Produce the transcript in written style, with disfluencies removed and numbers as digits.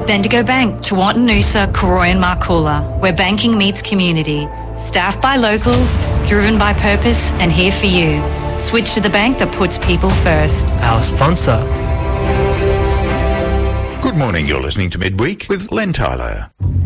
Bendigo Bank, Tewantin Noosa, Koroy and Marcoola, where banking meets community. Staffed by locals, driven by purpose and here for you. Switch to the bank that puts people first. Our sponsor. Good morning, you're listening to Midweek with Len Tyler.